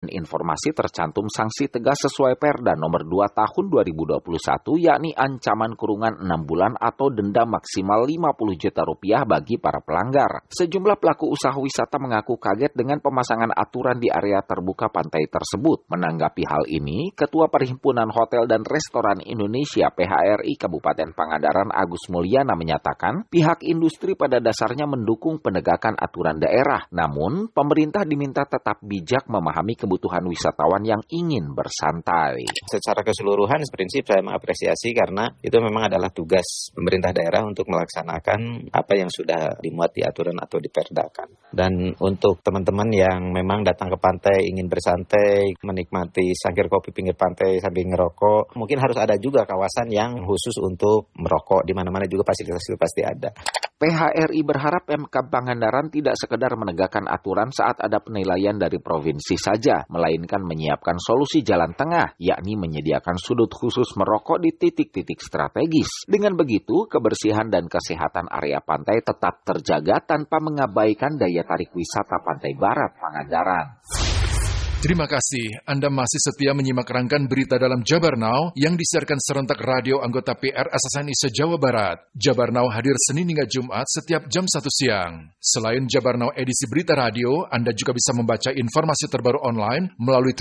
Informasi tercantum sanksi tegas sesuai Perda Nomor 2 Tahun 2021, yakni ancaman kurungan 6 bulan atau denda maksimal Rp50 juta bagi para pelanggar. Sejumlah pelaku usaha wisata mengaku kaget dengan pemasangan aturan di area terbuka pantai tersebut. Menanggapi hal ini, Ketua Perhimpunan Hotel dan Restoran Indonesia (PHRI) Kabupaten Pangandaran Agus Mulyana menyatakan, pihak industri pada dasarnya mendukung penegakan aturan daerah. Namun, pemerintah diminta tetap bijak memahami kebutuhan wisatawan yang ingin bersantai. Secara keseluruhan, prinsip saya mengapresiasi karena itu memang adalah tugas pemerintah daerah untuk melaksanakan apa yang sudah dimuat di aturan atau diperdakan. Dan untuk teman-teman yang memang datang ke pantai ingin bersantai, menikmati cangkir kopi pinggir pantai sambil ngerokok, mungkin harus ada juga kawasan yang khusus untuk merokok, di mana-mana juga fasilitas itu pasti ada. PHRI berharap Pemkab Pangandaran tidak sekedar menegakkan aturan saat ada penilaian dari provinsi saja, melainkan menyiapkan solusi jalan tengah, yakni menyediakan sudut khusus merokok di titik-titik strategis. Dengan begitu, kebersihan dan kesehatan area pantai tetap terjaga tanpa mengabaikan daya tarik wisata Pantai Barat Pangandaran. Terima kasih. Anda masih setia menyimak rangkaian berita dalam Jabar Now yang disiarkan serentak radio anggota PR SSNI se-Jawa Barat. Jabar Now hadir Senin hingga Jumat setiap jam 1 siang. Selain Jabar Now edisi berita radio, Anda juga bisa membaca informasi terbaru online melalui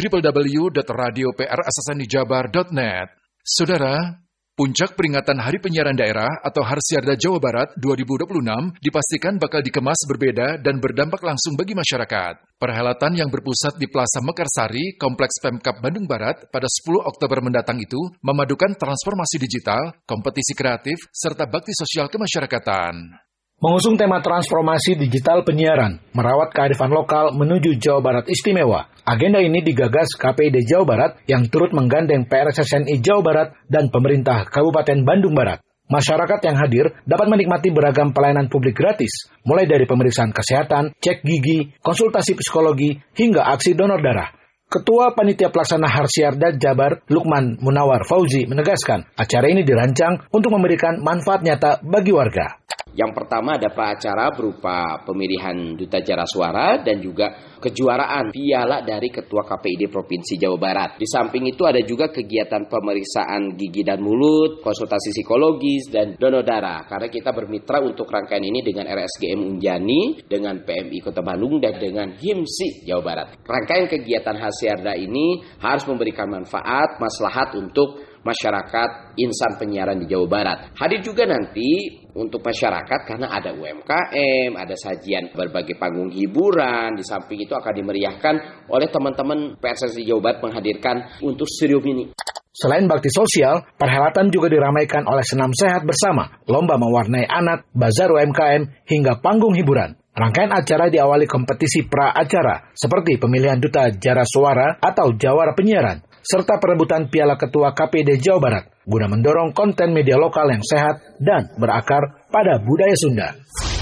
www.radioprssnijabar.net. Saudara, puncak peringatan Hari Penyiaran Daerah atau Harsiarda Jawa Barat 2026 dipastikan bakal dikemas berbeda dan berdampak langsung bagi masyarakat. Perhelatan yang berpusat di Plaza Mekarsari, Kompleks Pemkab Bandung Barat pada 10 Oktober mendatang itu memadukan transformasi digital, kompetisi kreatif, serta bakti sosial kemasyarakatan. Mengusung tema transformasi digital penyiaran, merawat kearifan lokal menuju Jawa Barat Istimewa. Agenda ini digagas KPID Jawa Barat yang turut menggandeng PRSSNI Jawa Barat dan pemerintah Kabupaten Bandung Barat. Masyarakat yang hadir dapat menikmati beragam pelayanan publik gratis, mulai dari pemeriksaan kesehatan, cek gigi, konsultasi psikologi, hingga aksi donor darah. Ketua Panitia Pelaksana Harsiarda Jabar, Lukman Munawar Fauzi, menegaskan acara ini dirancang untuk memberikan manfaat nyata bagi warga. Yang pertama ada acara berupa pemilihan duta jara suara dan juga kejuaraan piala dari Ketua KPID Provinsi Jawa Barat. Di samping itu ada juga kegiatan pemeriksaan gigi dan mulut, konsultasi psikologis, dan donor darah. Karena kita bermitra untuk rangkaian ini dengan RSGM Unjani, dengan PMI Kota Bandung, dan dengan HIMSI Jawa Barat. Rangkaian kegiatan Harsiarda ini harus memberikan manfaat, maslahat untuk masyarakat insan penyiaran di Jawa Barat. Hadir juga nanti untuk masyarakat karena ada UMKM, ada sajian berbagai panggung hiburan. Di samping itu akan dimeriahkan oleh teman-teman PSSI Jawa Barat menghadirkan untuk Studio Mini. Selain bakti sosial, perhelatan juga diramaikan oleh senam sehat bersama, lomba mewarnai anak, bazar UMKM, hingga panggung hiburan. Rangkaian acara diawali kompetisi pra-acara, seperti pemilihan duta jara suara atau jawara penyiaran, serta perebutan piala Ketua KPID Jawa Barat, guna mendorong konten media lokal yang sehat dan berakar pada budaya Sunda.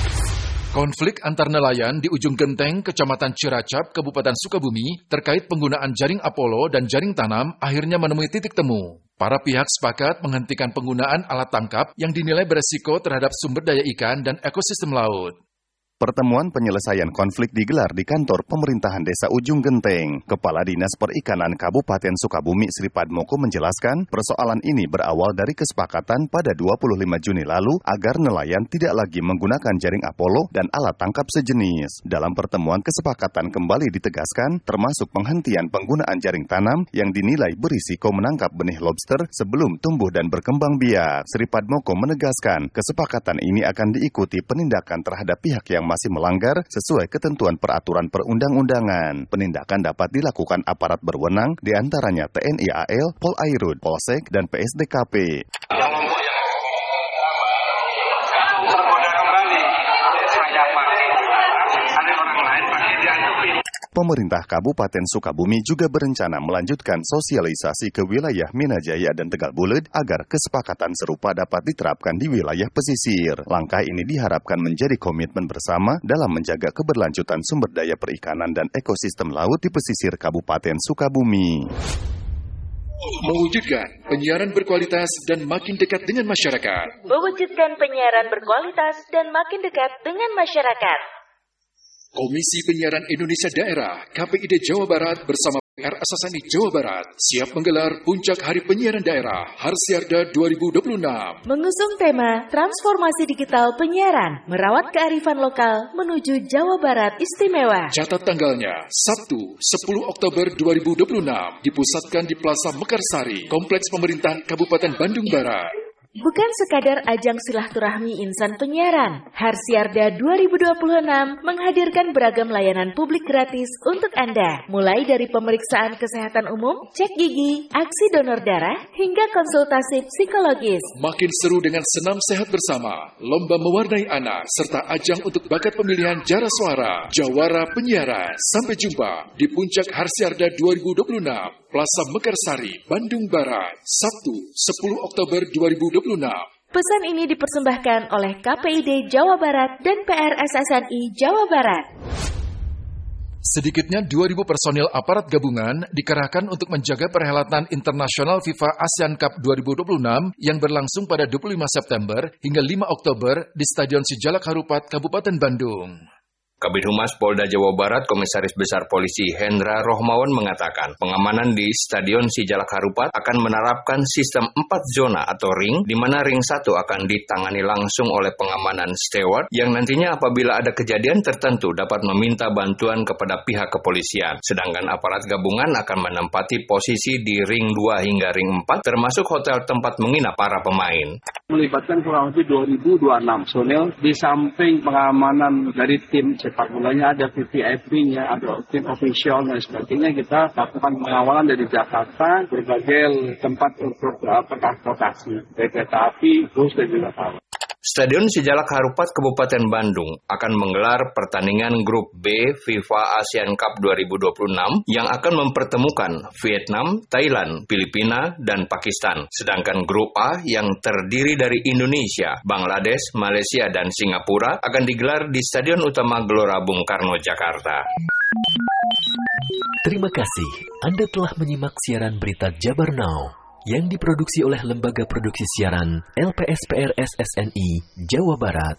Konflik antar nelayan di ujung genteng Kecamatan Ciracap, Kabupaten Sukabumi, terkait penggunaan jaring Apollo dan jaring tanam akhirnya menemui titik temu. Para pihak sepakat menghentikan penggunaan alat tangkap yang dinilai beresiko terhadap sumber daya ikan dan ekosistem laut. Pertemuan penyelesaian konflik digelar di kantor pemerintahan Desa Ujung Genteng. Kepala Dinas Perikanan Kabupaten Sukabumi Sri Padmoko menjelaskan persoalan ini berawal dari kesepakatan pada 25 Juni lalu agar nelayan tidak lagi menggunakan jaring Apollo dan alat tangkap sejenis. Dalam pertemuan kesepakatan kembali ditegaskan termasuk penghentian penggunaan jaring tanam yang dinilai berisiko menangkap benih lobster sebelum tumbuh dan berkembang biak. Sri Padmoko menegaskan kesepakatan ini akan diikuti penindakan terhadap pihak yang masih melanggar sesuai ketentuan peraturan perundang-undangan. Penindakan dapat dilakukan aparat berwenang, diantaranya TNI AL, Polairut, Polsek, dan PSDKP. Pemerintah Kabupaten Sukabumi juga berencana melanjutkan sosialisasi ke wilayah Minajaya dan Tegal Bulet agar kesepakatan serupa dapat diterapkan di wilayah pesisir. Langkah ini diharapkan menjadi komitmen bersama dalam menjaga keberlanjutan sumber daya perikanan dan ekosistem laut di pesisir Kabupaten Sukabumi. Mewujudkan penyiaran berkualitas dan makin dekat dengan masyarakat. Mewujudkan penyiaran berkualitas dan makin dekat dengan masyarakat. Komisi Penyiaran Indonesia Daerah KPID Jawa Barat bersama RSSNI Jawa Barat siap menggelar Puncak Hari Penyiaran Daerah Harsiarda 2026. Mengusung tema Transformasi Digital Penyiaran, merawat kearifan lokal menuju Jawa Barat Istimewa. Catat tanggalnya, Sabtu 10 Oktober 2026, dipusatkan di Plaza Mekarsari, Kompleks Pemerintahan Kabupaten Bandung Barat. Bukan sekadar ajang silaturahmi insan penyiaran, Harsiarda 2026 menghadirkan beragam layanan publik gratis untuk Anda. Mulai dari pemeriksaan kesehatan umum, cek gigi, aksi donor darah, hingga konsultasi psikologis. Makin seru dengan senam sehat bersama, lomba mewarnai anak, serta ajang untuk bakat pemilihan jara suara, jawara penyiaran. Sampai jumpa di Puncak Harsiarda 2026, Plaza Mekarsari, Bandung Barat, Sabtu 10 Oktober 2026. Pesan ini dipersembahkan oleh KPID Jawa Barat dan PRSSNI Jawa Barat. Sedikitnya 2.000 personil aparat gabungan dikerahkan untuk menjaga perhelatan internasional FIFA ASEAN Cup 2026 yang berlangsung pada 25 September hingga 5 Oktober di Stadion Sijalak Harupat, Kabupaten Bandung. Kabid Humas Polda Jawa Barat, Komisaris Besar Polisi Hendra Rohmawan mengatakan pengamanan di Stadion Sijalak Harupat akan menerapkan sistem 4 zona atau ring, di mana ring 1 akan ditangani langsung oleh pengamanan steward yang nantinya apabila ada kejadian tertentu dapat meminta bantuan kepada pihak kepolisian. Sedangkan aparat gabungan akan menempati posisi di ring 2 hingga ring 4 termasuk hotel tempat menginap para pemain. Melibatkan kurang lebih 2.026 personel di samping pengamanan dari tim sepak bolanya, ada VVIP-nya, ada tim official dan sebagainya. Kita lakukan pengawalan dari Jakarta, berbagai tempat untuk transportasi, dari kereta api, bus dan juga kapal. Stadion Sijalak Harupat Kabupaten Bandung akan menggelar pertandingan Grup B FIFA ASEAN Cup 2026 yang akan mempertemukan Vietnam, Thailand, Filipina, dan Pakistan. Sedangkan Grup A yang terdiri dari Indonesia, Bangladesh, Malaysia, dan Singapura akan digelar di Stadion Utama Gelora Bung Karno, Jakarta. Terima kasih Anda telah menyimak siaran berita Jabar Now yang diproduksi oleh Lembaga Produksi Siaran LPSPR SSNI Jawa Barat.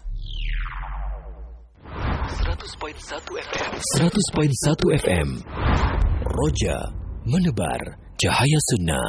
100.1 FM Roja menebar cahaya sunnah.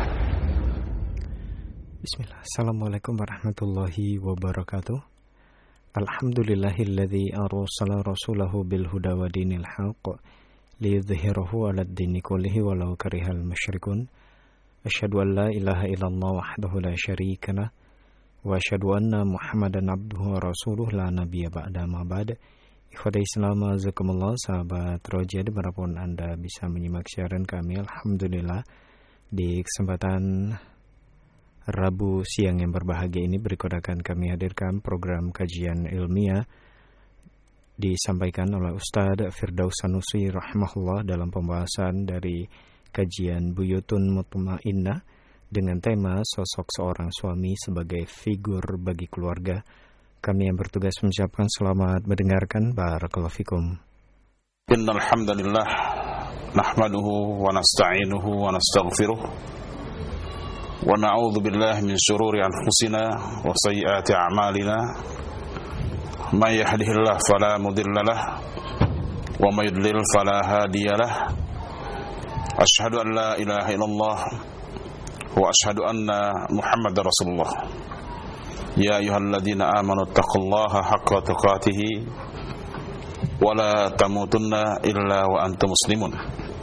Bismillah. Assalamualaikum warahmatullahi wabarakatuh. Alhamdulillahilladzi arsala rasulahu bil huda wa dinil haqq liyudhhirahu 'alad dini kullihi walau karihal musyrikun. Asyhadu an la ilaha illallah wahdahu la syarika lah wa asyhadu anna Muhammadan abduhu wa rasuluh la nabiyya ba'da ma ba'd. Ikhwatul Islam azakumullah, sahabat Roja dimanapun Anda bisa menyimak siaran kami, alhamdulillah di kesempatan Rabu siang yang berbahagia ini berikut akan kami hadirkan program kajian ilmiah disampaikan oleh Ustadz Firdaus Sanusi rahimahullah dalam pembahasan dari kajian Buyutun Mutmainnah dengan tema sosok seorang suami sebagai figur bagi keluarga. Kami yang bertugas mengucapkan selamat mendengarkan. Barakallahu fikum. Innal hamdalillah nahmaduhu wa nasta'inuhu wa nastaghfiruh wa na'udzu billahi min shururi anfusina wa sayyiati a'malina. May yahdihillahu fala mudilla lahu wa may yudlil fala hadiya lahu. Asyhadu an la ilaha illallah wa asyhadu anna Muhammadar Rasulullah. Ya ayyuhalladzina amanu taqullaha haqqa tuqatih wa la tamutunna illa wa antum muslimun.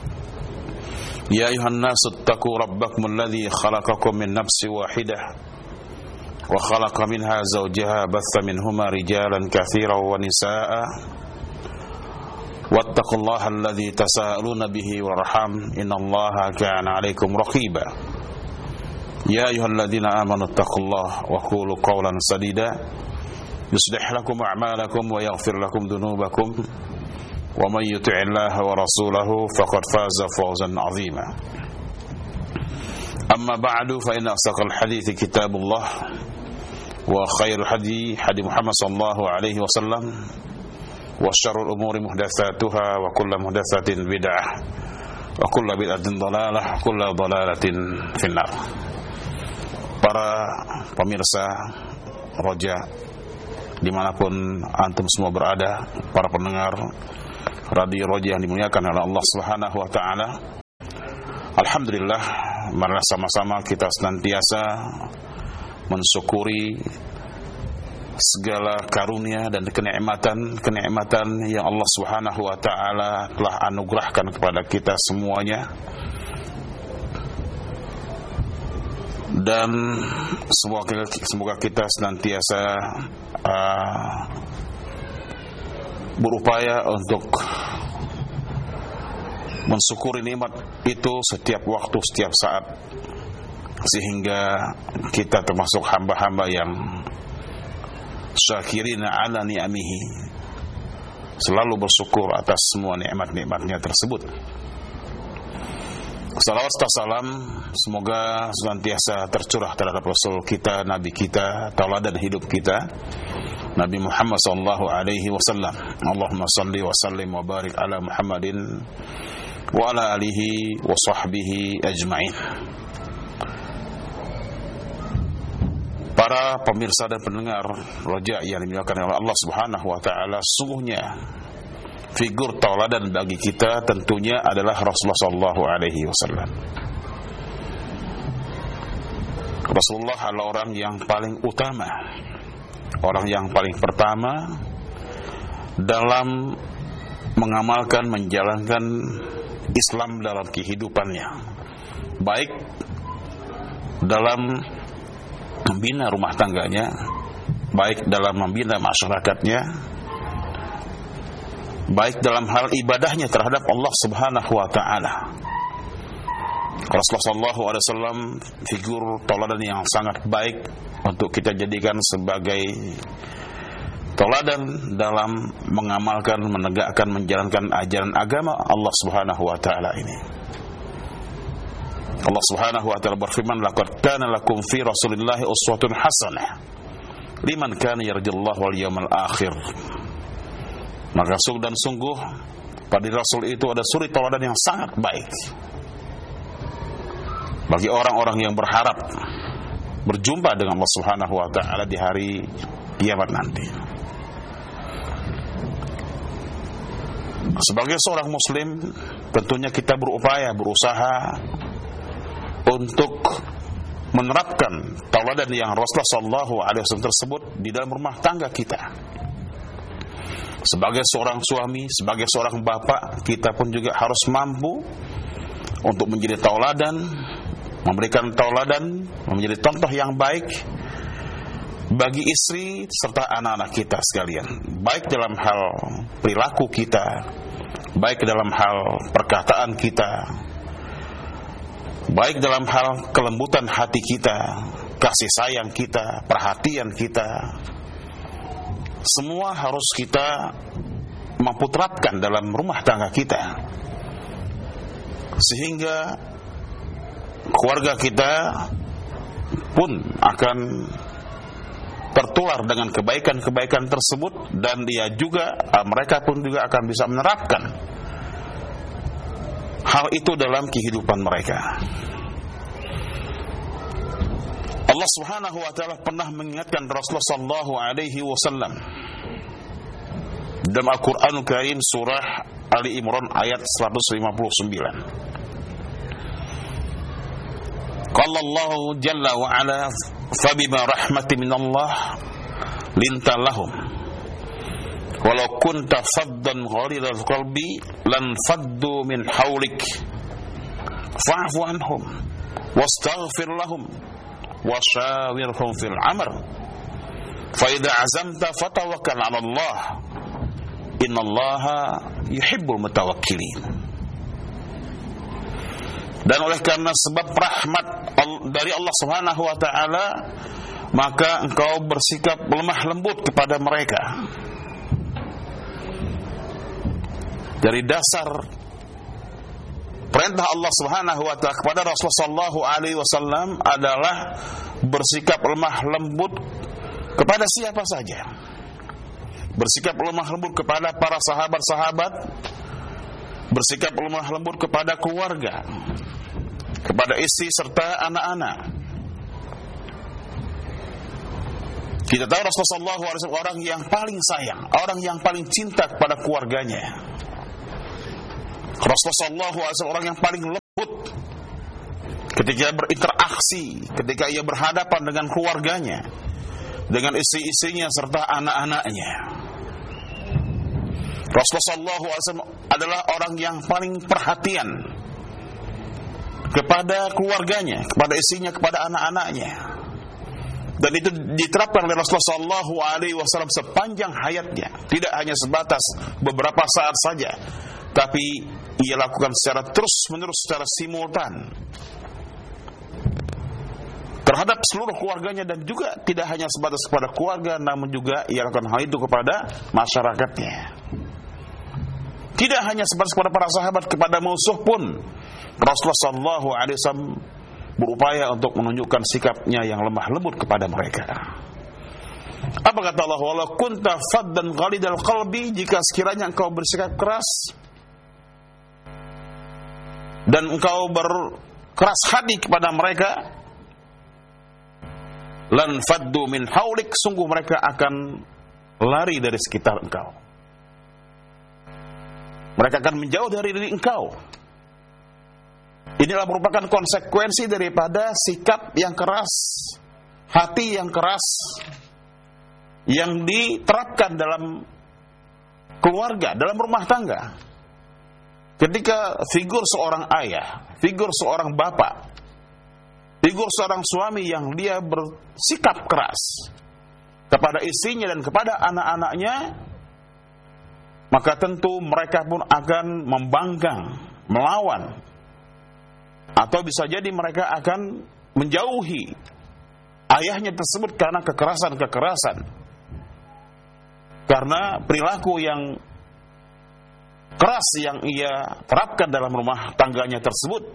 Ya ayyuhan nasu ittaqu rabbakum alladzi khalaqakum min nafsin wahidah wa khalaqa minha zawjaha batha minhuma rijalan katsiran wa nisaa'a. واتقوا الله الذي تساءلون به والأرحام إن الله كان عليكم رقيبا يا أيها الذين آمنوا اتقوا الله وقولوا قولا سديدا يصلح لكم أعمالكم ويغفر لكم ذنوبكم ومن يطع الله ورسوله فقد فاز فوزا عظيما أما بعد فإن أصدق الحديث كتاب الله وخير الهدي هدي محمد صلى الله عليه وسلم وشر الأمور محدثاتها وكل محدثة بدعة وكل بدعة ضلالة وكل ضلالة في النار. Para pemirsa Roja dimanapun antum semua berada, para pendengar Radio Roja yang dimuliakan oleh Allah Subhanahu wa Ta'ala, Alhamdulillah, marilah sama-sama kita senantiasa mensyukuri segala karunia dan kenikmatan yang Allah Subhanahu wa taala telah anugerahkan kepada kita semuanya. Dan semoga kita senantiasa berupaya untuk mensyukuri nikmat itu setiap waktu, setiap saat, sehingga kita termasuk hamba-hamba yang syakirina ala ni'amihi, selalu bersyukur atas semua nikmat-nikmatnya tersebut. Salawat serta salam semoga senantiasa tercurah terhadap Rasul kita, Nabi kita, tauladan hidup kita, Nabi Muhammad sallallahu alaihi wasallam. Allahumma salli wa sallim wa barik ala Muhammadin wa ala alihi wa sahbihi ajma'in. Para pemirsa dan pendengar Raja yang dimuliakan oleh Allah Subhanahu wa taala, sungguhnya figur tauladan bagi kita tentunya adalah Rasulullah sallallahu alaihi wasallam. Rasulullah adalah orang yang paling utama, orang yang paling pertama dalam mengamalkan, menjalankan Islam dalam kehidupannya, baik dalam membina rumah tangganya, baik dalam membina masyarakatnya, baik dalam hal ibadahnya terhadap Allah Subhanahu wa taala. Rasulullah sallallahu alaihi wasallam figur tauladan yang sangat baik untuk kita jadikan sebagai tauladan dalam mengamalkan, menegakkan, menjalankan ajaran agama Allah Subhanahu wa taala ini. Allah Subhanahu wa taala berfirman, laqad kana lakum fi Rasulillahi uswatun hasanah liman kana yarjullaha wal yawmal akhir. Maka sungguh pada Rasul itu ada suri tauladan yang sangat baik bagi orang-orang yang berharap berjumpa dengan Allah Subhanahu wa taala di hari kiamat nanti. Sebagai seorang muslim, tentunya kita berusaha untuk menerapkan tauladan yang Rasulullah sallallahu alaihi wasallam tersebut di dalam rumah tangga kita. Sebagai seorang suami, sebagai seorang bapak, kita pun juga harus mampu untuk menjadi tauladan, memberikan tauladan, menjadi contoh yang baik bagi istri serta anak-anak kita sekalian, baik dalam hal perilaku kita, baik dalam hal perkataan kita, baik dalam hal kelembutan hati kita, kasih sayang kita, perhatian kita. Semua harus kita mampu terapkan dalam rumah tangga kita, sehingga keluarga kita pun akan tertular dengan kebaikan-kebaikan tersebut, dan mereka pun juga akan bisa menerapkan hal itu dalam kehidupan mereka. Allah Subhanahu wa taala pernah mengingatkan Rasulullah sallallahu alaihi wasallam dalam Al-Qur'anul Karim surah Ali Imran ayat 159. Qala Allah jalla wa ala fabima rahmatin minallah linta lahum walau kunta faddan ghalidhal qalbi lan faddu min hawlik fa'fu anhum wastaghfir lahum wasyawirhum fil amr fa idza azamta fatawakkal 'ala Allah innallaha yuhibbul mutawakkilin. Dan oleh karena sebab rahmat dari Allah Subhanahu wa taala, maka engkau bersikap lemah lembut kepada mereka. Dari dasar perintah Allah Subhanahu wa taala kepada Rasulullah sallallahu alaihi wasallam adalah bersikap lemah lembut kepada siapa saja. Bersikap lemah lembut kepada para sahabat-sahabat, bersikap lemah lembut kepada keluarga, kepada istri serta anak-anak. Kita tahu Rasulullah SAW orang yang paling sayang, orang yang paling cinta kepada keluarganya. Rasulullah SAW orang yang paling lembut ketika berinteraksi, ketika ia berhadapan dengan keluarganya, dengan istri-istrinya serta anak-anaknya. Rasulullah SAW adalah orang yang paling perhatian kepada keluarganya, kepada istrinya, kepada anak-anaknya. Dan itu diterapkan oleh Rasulullah SAW sepanjang hayatnya, tidak hanya sebatas beberapa saat saja, tapi ia lakukan secara terus-menerus, secara simultan terhadap seluruh keluarganya, dan juga tidak hanya sebatas kepada keluarga, namun juga ia lakukan hal itu kepada masyarakatnya. Tidak hanya sebatas kepada para sahabat, kepada musuh pun Rasulullah SAW berupaya untuk menunjukkan sikapnya yang lemah lembut kepada mereka. Apa kata Allah? Walau kunta faddan ghalidal qalbi, jika sekiranya engkau bersikap keras dan engkau berkeras hati kepada mereka, lan faddu min haulik, sungguh mereka akan lari dari sekitar engkau. Mereka akan menjauh dari diri engkau. Inilah merupakan konsekuensi daripada sikap yang keras, hati yang keras yang diterapkan dalam keluarga, dalam rumah tangga. Ketika figur seorang ayah, figur seorang bapak, figur seorang suami yang dia bersikap keras kepada istrinya dan kepada anak-anaknya, maka tentu mereka pun akan membangkang, melawan, atau bisa jadi mereka akan menjauhi ayahnya tersebut karena kekerasan-kekerasan, karena perilaku yang keras yang ia terapkan dalam rumah tangganya tersebut.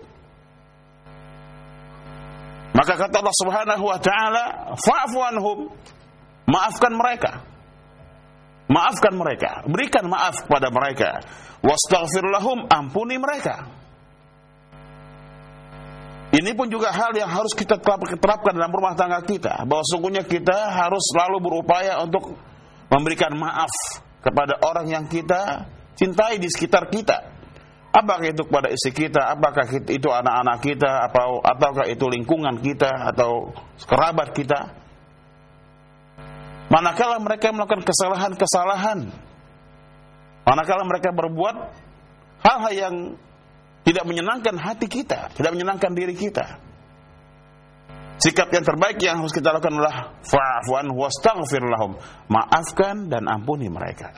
Maka kata Allah Subhanahu wa taala, fa'fu anhum, maafkan mereka. Maafkan mereka, berikan maaf kepada mereka. Wastaghfir lahum, ampuni mereka. Ini pun juga hal yang harus kita terapkan dalam rumah tangga kita, bahwa sungguhnya kita harus selalu berupaya untuk memberikan maaf kepada orang yang kita cintai di sekitar kita. Apakah itu kepada istri kita, apakah itu anak-anak kita, ataukah itu lingkungan kita atau kerabat kita. Manakala mereka melakukan kesalahan-kesalahan, manakala mereka berbuat hal-hal yang tidak menyenangkan hati kita, tidak menyenangkan diri kita, sikap yang terbaik yang harus kita lakukan adalah fa'fu anhum wastaghfir lahum, maafkan dan ampuni mereka.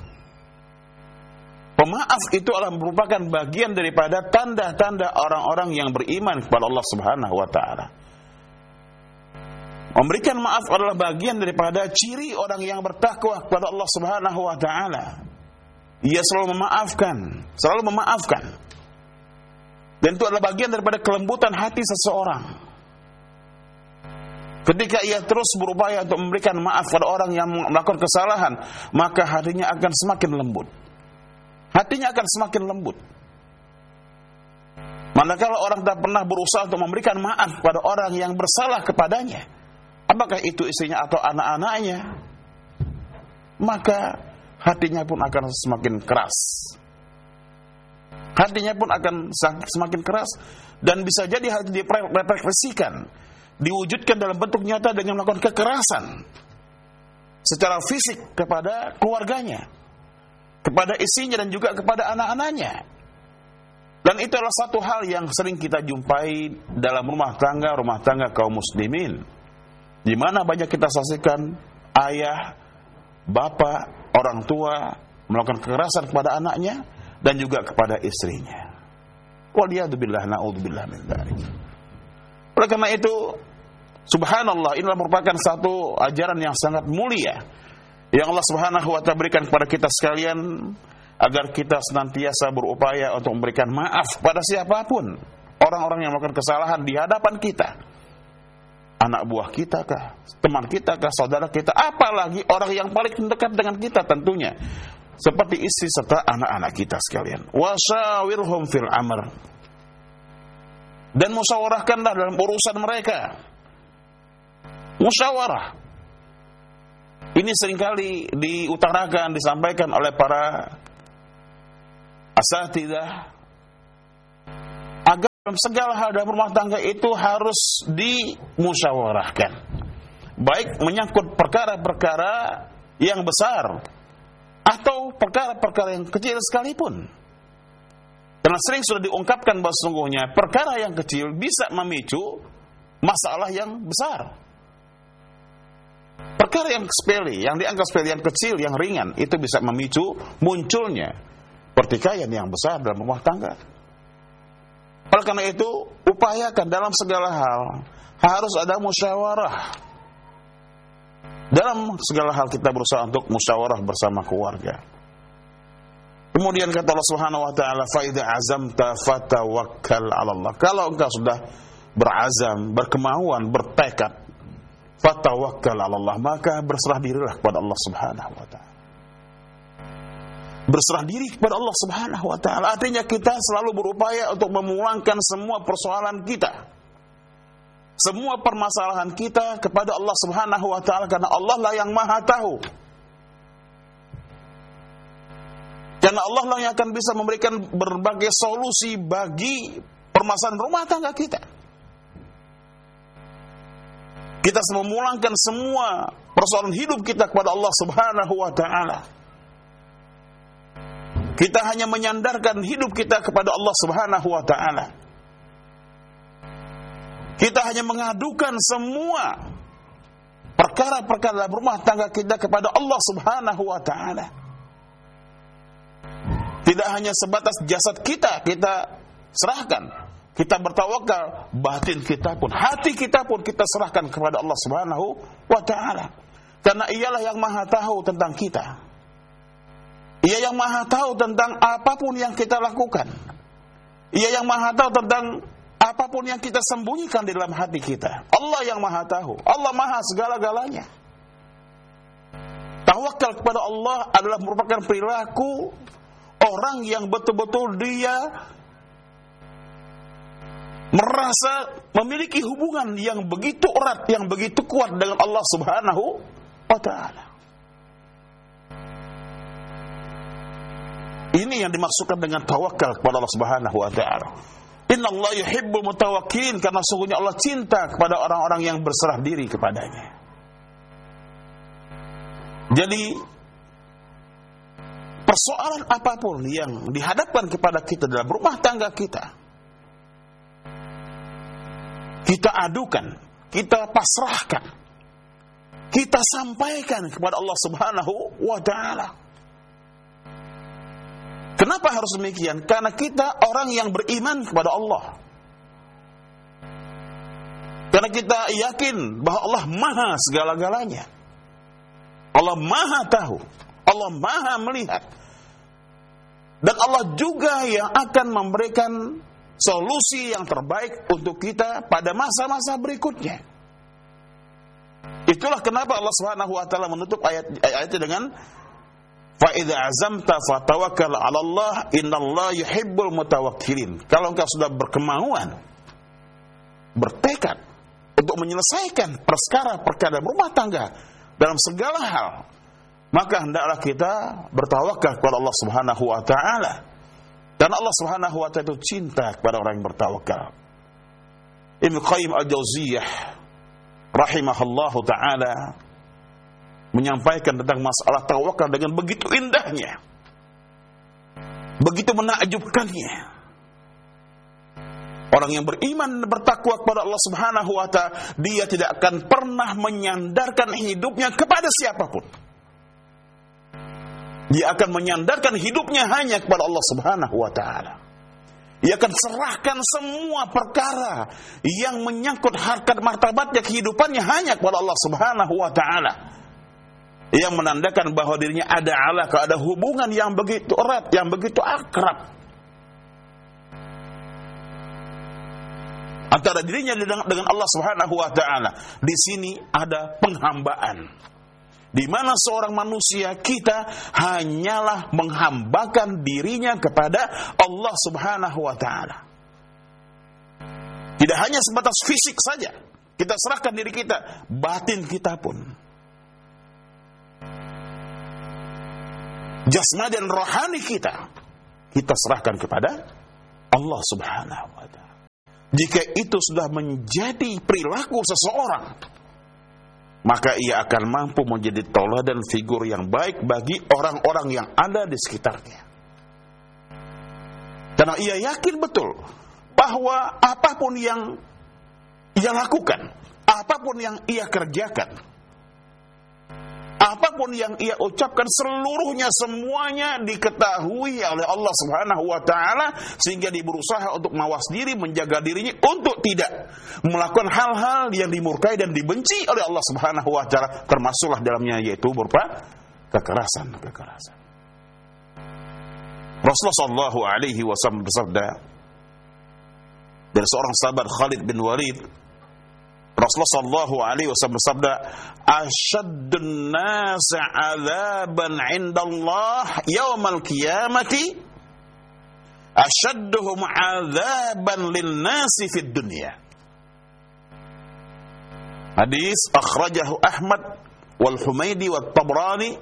Pemaaf itu adalah merupakan bagian daripada tanda-tanda orang-orang yang beriman kepada Allah Subhanahu wa taala. Memberikan maaf adalah bagian daripada ciri orang yang bertakwa kepada Allah Subhanahu wa taala. Ia selalu memaafkan. Dan itu adalah bagian daripada kelembutan hati seseorang. Ketika ia terus berupaya untuk memberikan maaf pada orang yang melakukan kesalahan, maka hatinya akan semakin lembut. Hatinya akan semakin lembut. Manakala orang tak pernah berusaha untuk memberikan maaf pada orang yang bersalah kepadanya, apakah itu istrinya atau anak-anaknya, maka hatinya pun akan semakin keras. Hatinya pun akan semakin keras, dan bisa jadi hal itu direfleksikan, diwujudkan dalam bentuk nyata dengan melakukan kekerasan secara fisik kepada keluarganya, kepada istrinya dan juga kepada anak-anaknya. Dan itu adalah satu hal yang sering kita jumpai dalam rumah tangga kaum muslimin, di mana banyak kita saksikan ayah, bapak, orang tua melakukan kekerasan kepada anaknya dan juga kepada istrinya. Waliyadzubillah, na'udzubillah min dzalik. Oleh karena itu, subhanallah, inilah merupakan satu ajaran yang sangat mulia yang Allah Subhanahu wa taala berikan kepada kita sekalian, agar kita senantiasa berupaya untuk memberikan maaf pada siapapun orang-orang yang melakukan kesalahan di hadapan kita. Anak buah kita kah, teman kita kah, saudara kita, apalagi orang yang paling dekat dengan kita tentunya, seperti istri serta anak-anak kita sekalian. Wasyawirhum fil amr, dan musyawarahkanlah dalam urusan mereka. Musyawarah ini seringkali diutarakan, disampaikan oleh para asatidzah Dalam segala hal dalam rumah tangga itu harus dimusyawarahkan. Baik menyangkut perkara-perkara yang besar atau perkara-perkara yang kecil sekalipun. Karena sering sudah diungkapkan bahwa sesungguhnya perkara yang kecil bisa memicu masalah yang besar. Perkara yang sepele, yang dianggap sepele, yang kecil, yang ringan, itu bisa memicu munculnya pertikaian yang besar dalam rumah tangga. Oleh karena itu, upayakan dalam segala hal harus ada musyawarah. Dalam segala hal kita berusaha untuk musyawarah bersama keluarga. Kemudian kata Allah Subhanahu wa taala, "Fa idza azamta fatawakkal 'ala Allah." Kalau engkau sudah berazam, berkemauan, bertekad, fatawakkal 'ala Allah, maka berserah dirilah kepada Allah Subhanahu wa taala. Berserah diri kepada Allah Subhanahu wa taala artinya kita selalu berupaya untuk memulangkan semua persoalan kita, semua permasalahan kita kepada Allah Subhanahu wa taala, karena Allah lah yang Maha tahu. Karena Allah lah yang akan bisa memberikan berbagai solusi bagi permasalahan rumah tangga kita. Kita memulangkan semua persoalan hidup kita kepada Allah Subhanahu wa taala. Kita hanya menyandarkan hidup kita kepada Allah Subhanahu wa taala. Kita hanya mengadukan semua perkara-perkara dalam rumah tangga kita kepada Allah Subhanahu wa taala. Tidak hanya sebatas jasad kita serahkan, kita bertawakal, batin kita pun, hati kita pun kita serahkan kepada Allah Subhanahu wa taala. Karena Ialah yang Maha tahu tentang kita. Ia yang Maha tahu tentang apapun yang kita lakukan. Ia yang Maha tahu tentang apapun yang kita sembunyikan di dalam hati kita. Allah yang Maha tahu. Allah Maha segala-galanya. Tawakal kepada Allah adalah merupakan perilaku orang yang betul-betul dia merasa memiliki hubungan yang begitu erat, yang begitu kuat dengan Allah Subhanahu wa taala. Ini yang dimaksudkan dengan tawakal kepada Allah Subhanahu wa taala. Innallaha yuhibbul mutawakkilin, karena sungguhnya Allah cinta kepada orang-orang yang berserah diri kepadanya. Jadi persoalan apapun yang dihadapkan kepada kita dalam rumah tangga kita, kita adukan, kita pasrahkan, kita sampaikan kepada Allah Subhanahu wa taala. Kenapa harus demikian? Karena kita orang yang beriman kepada Allah. Karena kita yakin bahwa Allah Maha segala-galanya. Allah Maha tahu. Allah Maha melihat. Dan Allah juga yang akan memberikan solusi yang terbaik untuk kita pada masa-masa berikutnya. Itulah kenapa Allah Subhanahu wa taala menutup ayat-ayatnya dengan fa idza azamta fatawakkal 'ala Allah innallaha yuhibbul mutawakkilin. Kalau engkau sudah berkemauan, bertekad untuk menyelesaikan perkara-perkara rumah tangga dalam segala hal, maka hendaklah kita bertawakal kepada Allah Subhanahu wa taala. Karena Allah Subhanahu wa taala itu cinta kepada orang yang bertawakal. Ibnu Qayyim al-Jauziyah rahimahullahu taala menyampaikan tentang masalah tawakal dengan begitu indahnya, begitu menakjubkannya. Orang yang beriman bertakwa kepada Allah Subhanahu wa taala, dia tidak akan pernah menyandarkan hidupnya kepada siapapun. Dia akan menyandarkan hidupnya hanya kepada Allah Subhanahu wa taala. Dia akan serahkan semua perkara yang menyangkut harkat martabatnya, kehidupannya hanya kepada Allah Subhanahu wa taala. Yang menandakan bahwa dirinya ada alaqah, ada hubungan yang begitu erat, yang begitu akrab antara dirinya dengan Allah Subhanahu wa taala. Di sini ada penghambaan, di mana seorang manusia kita hanyalah menghambakan dirinya kepada Allah Subhanahu wa taala. Tidak hanya sebatas fisik saja, kita serahkan diri kita, batin kita pun, jasmani dan rohani kita serahkan kepada Allah Subhanahu wa ta'ala. jika itu sudah menjadi perilaku seseorang, maka ia akan mampu menjadi tauladan figur yang baik bagi orang-orang yang ada di sekitarnya. Karena ia yakin betul bahwa apapun yang ia lakukan, apapun yang ia kerjakan, apapun yang ia ucapkan, seluruhnya semuanya diketahui oleh Allah Subhanahu wa taala, sehingga dia berusaha untuk mawas diri, menjaga dirinya untuk tidak melakukan hal-hal yang dimurkai dan dibenci oleh Allah Subhanahu wa taala, termasuklah dalamnya yaitu berupa kekerasan. Rasulullah sallallahu alaihi wasallam bersabda dari seorang sahabat Khalid bin Walid, Rasulullah sallallahu alaihi wasallam bersabda, "Ashaddun nas 'adzaban 'indallah yaumal qiyamati ashadduhum 'adzaban lin-nasi fid dunya." Hadis akhrajahu Ahmad wal Humaidi wat Tabrani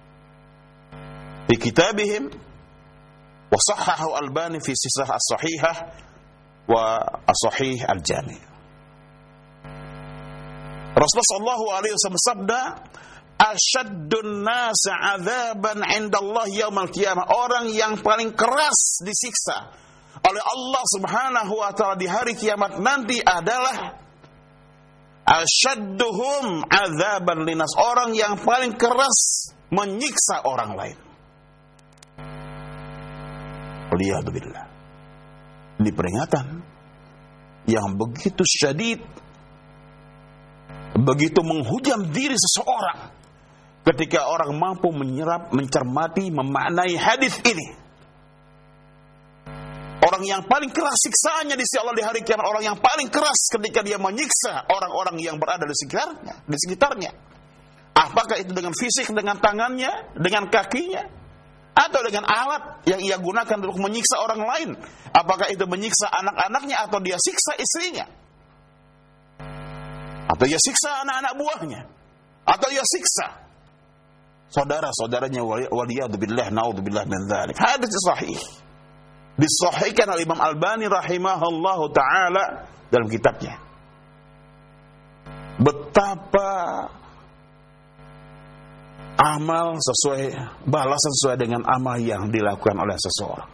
fi kitabihim wa sahhahu Albani fi Sihah as-Sahihah wa as-Sahih al-Jami'. Rasulullah sallallahu alaihi wasallam sabda, "Ashaddun nas 'adzaban 'indallah yaumil qiyamah." Orang yang paling keras disiksa oleh Allah Subhanahu wa taala di hari kiamat nanti adalah ashadduhum 'adzaban linas, orang yang paling keras menyiksa orang lain. Waliyadzubillah. Ini peringatan yang begitu syadid, begitu menghujam diri seseorang ketika orang mampu menyerap, mencermati, memaknai hadis ini. Orang yang paling keras siksaannya di sisi Allah di hari kiamat, orang yang paling keras ketika dia menyiksa orang-orang yang berada di sekitarnya. Apakah itu dengan fisik, dengan tangannya, dengan kakinya, atau dengan alat yang ia gunakan untuk menyiksa orang lain? Apakah itu menyiksa anak-anaknya, atau dia siksa istrinya, atau ia siksa anak-anak buahnya, atau ia siksa saudara-saudaranya, waliyadzubillah, naudzubillah min dzalik. Hadis sahih disahihkan oleh Imam Albani rahimahullahu taala dalam kitabnya. Betapa amal sesuai, balasan sesuai dengan amal yang dilakukan oleh seseorang.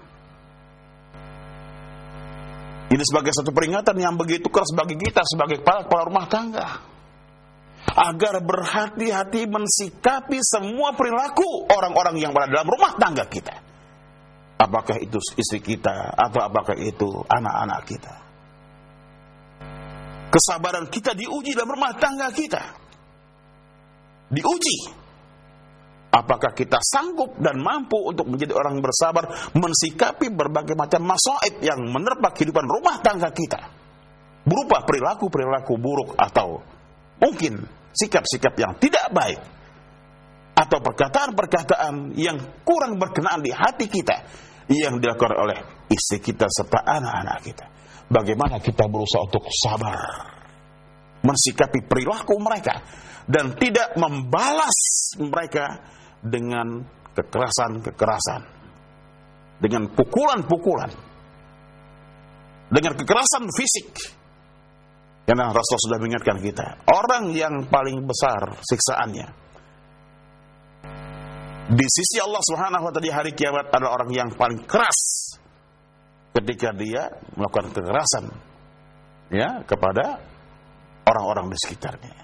Ini sebagai satu peringatan yang begitu keras bagi kita sebagai kepala rumah tangga, agar berhati-hati mensikapi semua perilaku orang-orang yang berada dalam rumah tangga kita. Apakah itu istri kita, atau apakah itu anak-anak kita. Kesabaran kita diuji dalam rumah tangga kita. Diuji. Apakah kita sanggup dan mampu untuk menjadi orang bersabar, mensikapi berbagai macam masaib yang menerpa kehidupan rumah tangga kita, berupa perilaku-perilaku buruk, atau mungkin sikap-sikap yang tidak baik, atau perkataan-perkataan yang kurang berkenaan di hati kita yang dilakukan oleh istri kita serta anak-anak kita. Bagaimana kita berusaha untuk sabar mensikapi perilaku mereka dan tidak membalas mereka dengan kekerasan-kekerasan, dengan pukulan-pukulan, dengan kekerasan fisik. Karena Rasul sudah mengingatkan kita, orang yang paling besar siksaannya di sisi Allah Subhanahu wa taala di hari kiamat adalah orang yang paling keras ketika dia melakukan kekerasan kepada orang-orang di sekitarnya.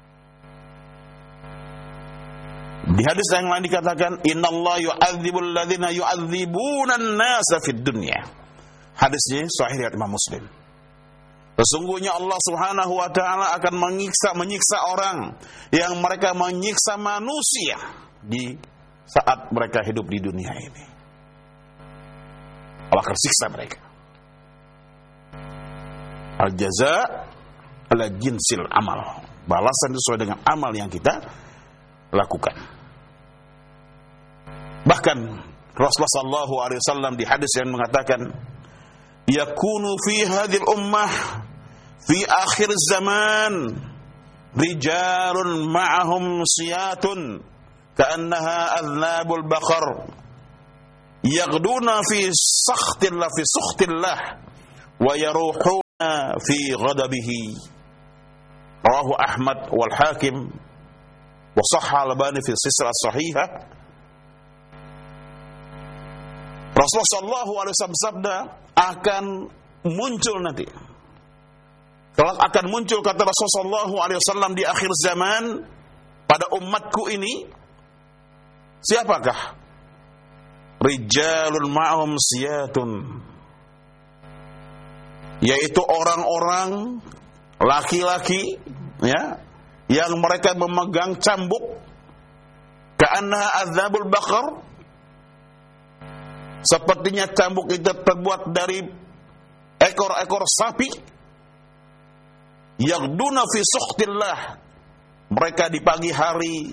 Di hadis yang lain dikatakan, "Innallaha yu'adzibul ladzina yu'adzibuna an-nasa fid dunya." Hadisnya sahih riwayat Imam Muslim. Sesungguhnya Allah Subhanahu wa taala akan menyiksa orang yang mereka menyiksa manusia di saat mereka hidup di dunia ini. Allah akan siksa mereka. Al-jaza' ala jinsil amal. Balasan sesuai dengan amal yang kita lakukan. Bahkan Rasulullah sallallahu alaihi wasallam di hadis yang mengatakan, yakunu fi hadhil ummah fi akhir zaman rijalun ma'ahum siyatun ka'annaha adnabul baqar yaghduna fi sakhtillah wa yaruhu fi ghadabihi. Rawahu Ahmad wal Hakim wa sahha Al-Albani fi Silsilah Shahihah. Rasulullah sallallahu alaihi wasallam bersabda, akan muncul nanti. Kelak akan muncul, kata Rasulullah sallallahu alaihi wasallam, di akhir zaman pada umatku ini, siapakah? Rijalun ma'hum siyatun, yaitu orang-orang laki-laki ya yang mereka memegang cambuk, ka'annaha adzabul baqar, sepertinya cambuk itu terbuat dari ekor-ekor sapi. Yaghduna fi sukhtillah, mereka di pagi hari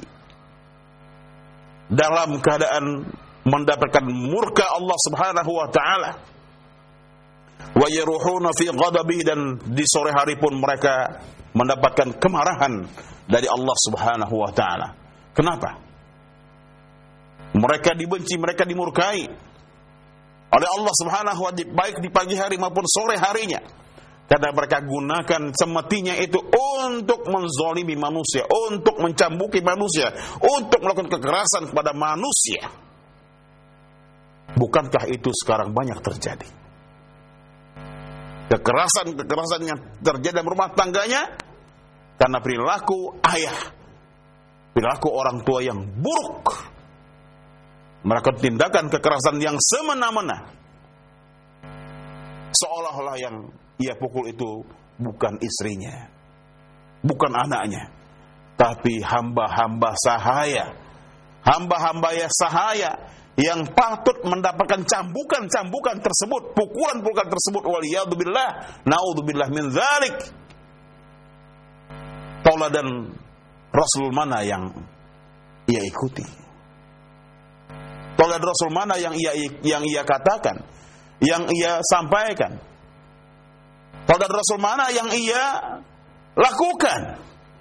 dalam keadaan mendapatkan murka Allah Subhanahu wa taala. Wa yaruhuna fi ghadabi, dan di sore hari pun mereka mendapatkan kemarahan dari Allah Subhanahu wa taala. Kenapa? Mereka dibenci, mereka dimurkai oleh Allah Subhanahu wa taala baik di pagi hari maupun sore harinya. Karena mereka gunakan semestinya itu untuk menzalimi manusia, untuk mencambuki manusia, untuk melakukan kekerasan kepada manusia. Bukankah itu sekarang banyak terjadi? Kekerasan yang terjadi dalam rumah tangganya karena perilaku ayah, perilaku orang tua yang buruk, melakukan tindakan kekerasan yang semena-mena, seolah-olah yang ia pukul itu bukan istrinya, bukan anaknya, tapi hamba-hamba sahaya, hamba-hamba ya sahaya yang patut mendapatkan cambukan-cambukan tersebut, pukulan-pukulan tersebut. Waliyadzubillah, naudzubillah min dzalik. Tauladan Rasul mana yang ia ikuti? Tauladan Rasul mana yang ia katakan, yang ia sampaikan? Tauladan Rasul mana yang ia lakukan?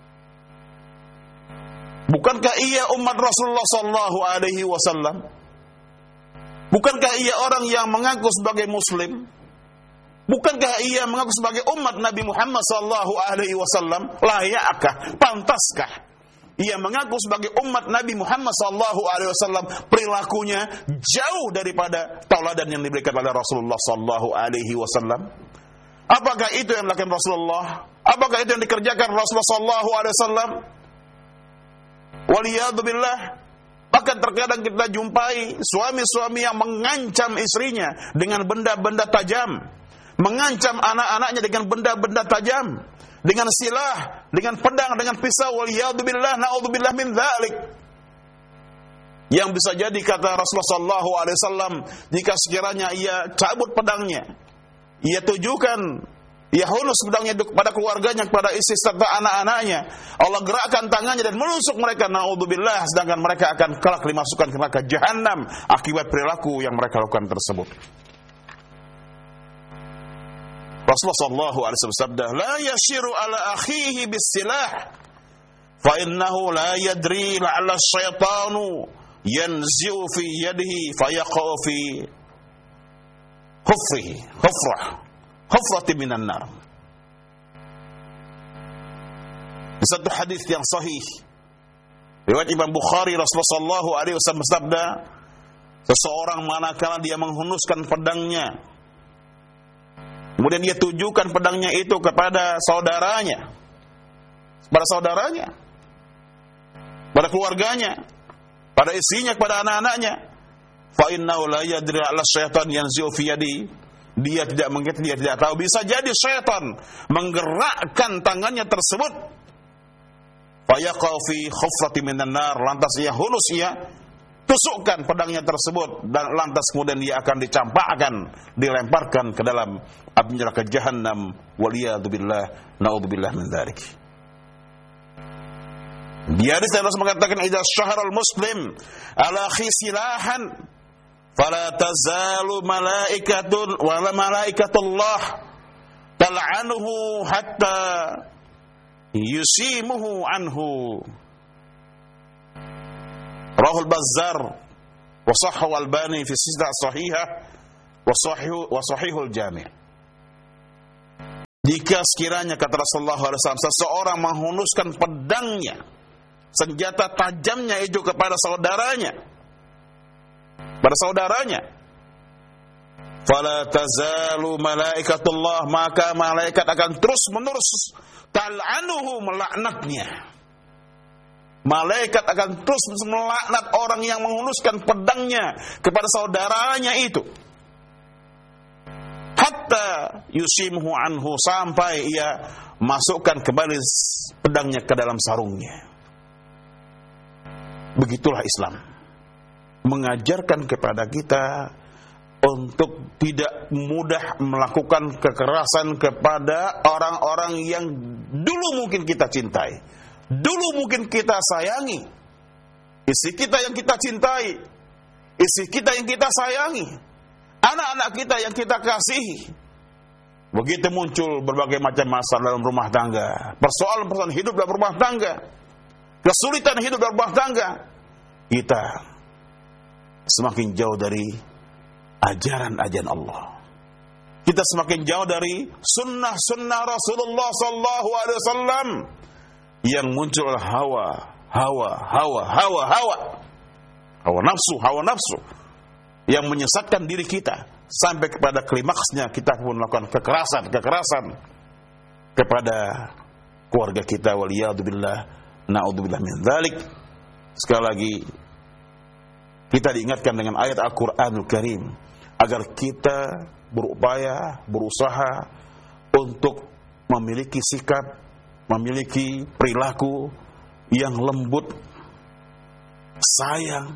Bukankah ia umat Rasulullah sallallahu alaihi wasallam? Bukankah ia orang yang mengaku sebagai muslim? Bukankah ia mengaku sebagai umat Nabi Muhammad sallallahu alaihi wasallam? Layakkah, pantaskah ia mengaku sebagai umat Nabi Muhammad sallallahu alaihi wasallam, perilakunya jauh daripada tauladan yang diberikan oleh Rasulullah sallallahu alaihi wasallam? Apakah itu yang dilakukan Rasulullah? Apakah itu yang dikerjakan Rasulullah sallallahu alaihi wasallam? Waliyadzubillah. Bahkan terkadang kita jumpai suami-suami yang mengancam istrinya dengan benda-benda tajam, mengancam anak-anaknya dengan benda-benda tajam, dengan silah, dengan pedang, dengan pisau. Waliyadzubillah, naudzubillah min dzalik. Yang bisa jadi, kata Rasulullah sallallahu alaihi wasallam, jika sekiranya ia cabut pedangnya, ia tujukan, ia hunus pedangnya kepada keluarganya, kepada istri serta anak-anaknya, Allah gerakkan tangannya dan menusuk mereka, naudzubillah, sedangkan mereka akan kelak dimasukkan ke neraka jahanam akibat perilaku yang mereka lakukan tersebut. Rasulullah sallallahu alaihi wasallam bersabda, la yashiru ala akhihi bis-silah fa innahu la yadri la'alla asyaitanu yanzi'u fi yadihi fa yaqa'u fi khuffihi hufrati minan nar. Di satu hadis yang sahih riwayat Imam Bukhari, Rasulullah sallallahu alaihi wasallam bersabda, seseorang manakala dia menghunuskan pedangnya, kemudian dia tujukan pedangnya itu kepada saudaranya, pada keluarganya, pada istrinya, pada anak-anaknya, fa innahu la yadri ala syaitan yanzi'u fi yadi, dia tidak mengerti, dia tidak tahu, bisa jadi syaitan menggerakkan tangannya tersebut, fayaqau fi khufrati minan nar, lantas ia hunus, ia tusukkan pedangnya tersebut, dan lantas kemudian dia akan dicampakkan, dilemparkan ke dalam api neraka jahanam. Waliyadzubillah, naudzubillah min dzalik. Dia harus mengatakan, idza syaharal muslim ala khisilahan fala tazalu malaikatun wala malaikatullah tal'anuhu hatta yusimuhu anhu. Rawahul Bazzar wa sahhahu Al-Albani fi Silsilah Shahihah wa Sahihul Jami'. Jika sekiranya kata Rasulullah SAW seseorang menghunuskan pedangnya, senjata tajamnya itu kepada saudaranya, fala tazalu malaikatullah, maka malaikat akan terus menerus tal'anuhu, melaknatnya. Malaikat akan terus melaknat orang yang menghunuskan pedangnya kepada saudaranya itu. Hatta yusimhu anhu, sampai ia masukkan kembali pedangnya ke dalam sarungnya. Begitulah Islam mengajarkan kepada kita untuk tidak mudah melakukan kekerasan kepada orang-orang yang dulu mungkin kita cintai, dulu mungkin kita sayangi, istri kita yang kita cintai, istri kita yang kita sayangi, anak-anak kita yang kita kasihi. Begitu muncul berbagai macam masalah dalam rumah tangga, persoalan-persoalan hidup dalam rumah tangga, kesulitan hidup dalam rumah tangga, kita semakin jauh dari ajaran-ajaran Allah. Kita semakin jauh dari sunnah-sunnah Rasulullah sallallahu alaihi wasallam. Yang muncul hawa nafsu yang menyesatkan diri kita sampai kepada klimaksnya kita pun melakukan kekerasan kepada keluarga kita, waliyadzubillah, naudzubillah min dzalik. Sekali lagi kita diingatkan dengan ayat Al-Qur'anul Karim agar kita berusaha untuk memiliki sikap, memiliki perilaku yang lembut, sayang,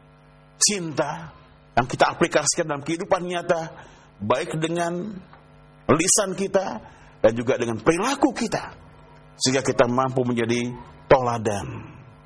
cinta, yang kita aplikasikan dalam kehidupan nyata, baik dengan lisan kita dan juga dengan perilaku kita, sehingga kita mampu menjadi toladan,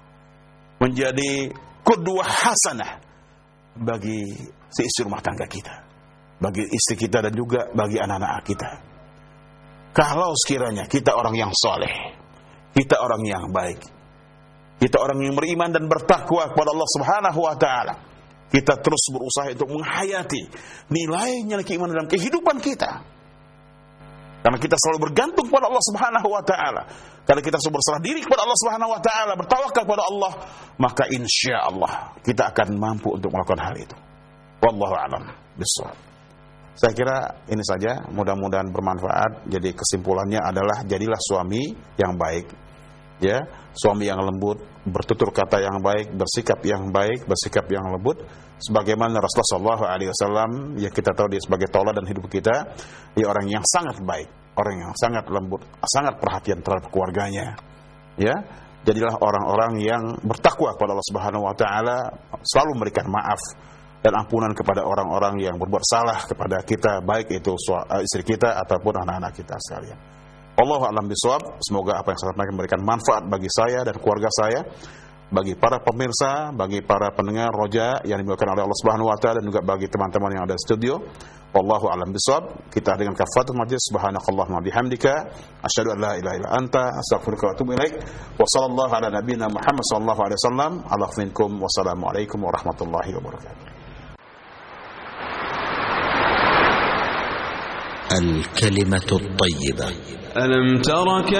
menjadi qudwah hasanah bagi seisi rumah tangga kita, bagi istri kita dan juga bagi anak-anak kita. Kalau sekiranya kita orang yang soleh, kita orang yang baik, kita orang yang beriman dan bertakwa kepada Allah Subhanahu wa Ta'ala, kita terus berusaha untuk menghayati nilai-nilai keimanan dalam kehidupan kita. Karena kita selalu bergantung kepada Allah Subhanahu wa Ta'ala. Karena kita selalu berserah diri kepada Allah Subhanahu wa Ta'ala, bertawakal kepada Allah, maka insya Allah kita akan mampu untuk melakukan hal itu. Wallahu a'lam bishawab. Saya kira ini saja, mudah-mudahan bermanfaat. Jadi kesimpulannya adalah jadilah suami yang baik, ya, suami yang lembut, bertutur kata yang baik, bersikap yang baik, bersikap yang lembut, sebagaimana Rasulullah SAW yang kita tahu dia sebagai tauladan hidup kita, dia orang yang sangat baik, orang yang sangat lembut, sangat perhatian terhadap keluarganya, ya. Jadilah orang-orang yang bertakwa kepada Allah Subhanahu wa Ta'ala, selalu memberikan maaf dan ampunan kepada orang-orang yang berbuat salah kepada kita, baik itu istri kita ataupun anak-anak kita sekalian. Wallahu a'lam bishawab. Semoga apa yang saya sampaikan memberikan manfaat bagi saya dan keluarga saya, bagi para pemirsa, bagi para pendengar Roja yang dimuliakan oleh Allah Subhanahu wa Ta'ala, dan juga bagi teman-teman yang ada di studio. Wallahu a'lam bishawab. Kita dengan kafatul majlis, subhanakallahumma bihamdika, asyhadu an la ilaha illa anta, astaghfiruka wa atubu ilaik. Wa sallallahu ala nabiyyina Muhammad sallallahu alaihi wasallam. Ala minkum, wassalamu alaikum warahmatullahi wabarakatuh. الكلمة الطيبة. ألم تر